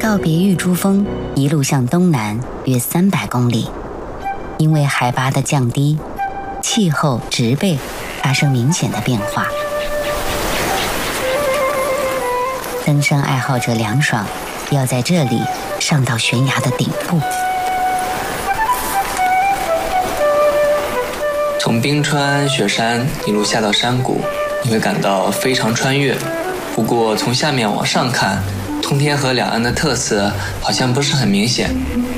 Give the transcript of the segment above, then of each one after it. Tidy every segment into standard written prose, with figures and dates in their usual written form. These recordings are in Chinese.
告别玉珠峰，一路向东南约300公里。因为海拔的降低，气候植被发生明显的变化。登山爱好者梁爽要在这里上到悬崖的顶部。 从冰川雪山一路下到山谷，你会感到非常穿越。不过从下面往上看，通天河两岸的特色好像不是很明显。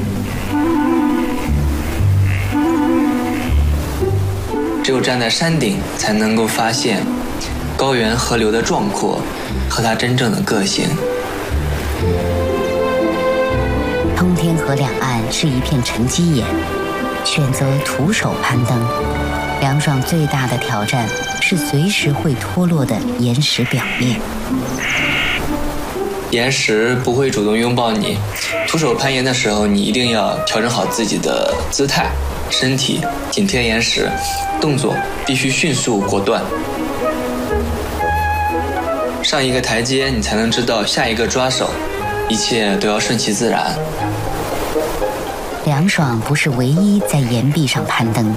只有站在山顶，才能够发现高原河流的壮阔和它真正的个性。 通天河两岸是一片沉积岩，选择徒手攀登。梁爽最大的挑战是随时会脱落的岩石表面。 岩石不会主动拥抱你，徒手攀岩的时候，你一定要调整好自己的姿态，身体紧贴岩石，动作必须迅速果断。上一个台阶，你才能知道下一个抓手，一切都要顺其自然。 梁爽不是唯一在岩壁上攀登的，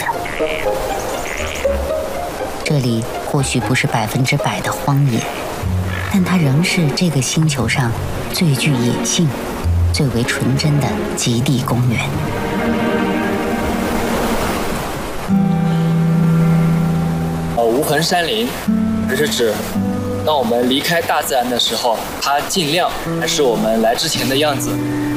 这里或许不是100%的荒野，但它仍是这个星球上最具野性、最为纯真的极地公园。 无痕山林，这是指当我们离开大自然的时候，它尽量还是我们来之前的样子。